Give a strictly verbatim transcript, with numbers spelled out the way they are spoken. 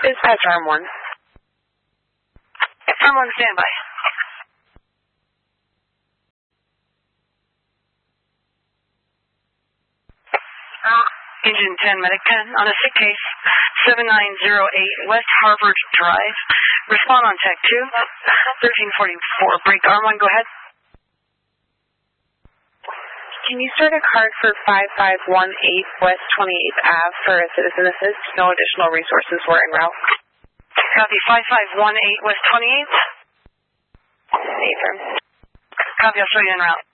Dispatch Arm one. Arm one, standby. Engine ten, Medic ten, on a sick case, seven nine zero eight West Harvard Drive. Respond on tech two, thirteen forty-four. Break Arm one, go ahead. Can you start a card for five five one eight West twenty-eighth Avenue for a citizen assist? No additional resources were en route. Copy, five five one eight West twenty-eighth. Affirm. Copy, I'll show you en route.